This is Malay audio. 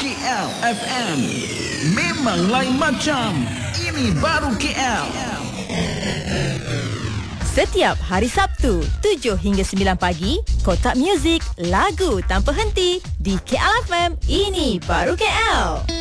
KL FM. Memang lain macam. Ini baru KL. Setiap hari Sabtu 7 hingga 9 pagi, Kotak Muzik, lagu tanpa henti di KL FM. Ini baru KL.